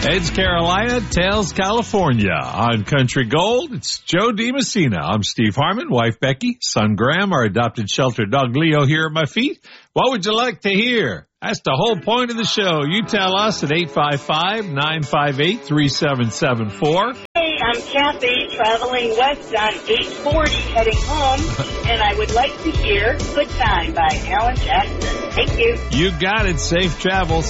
Heads Carolina, tails California. On Country Gold, it's Joe DiMessina. I'm Steve Harmon, wife Becky, son Graham, our adopted shelter dog Leo here at my feet. What would you like to hear? That's the whole point of the show. You tell us at 855-958-3774. Hey, I'm Kathy, traveling west on 840 heading home, and I would like to hear Good Time by Alan Jackson. Thank you. You got it. Safe travels.